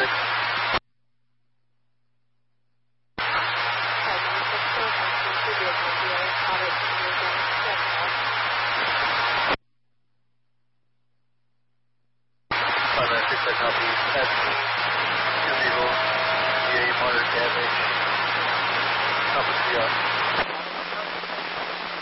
traffic. I copy. That's 2 vehicles, VA moderate damage. Up and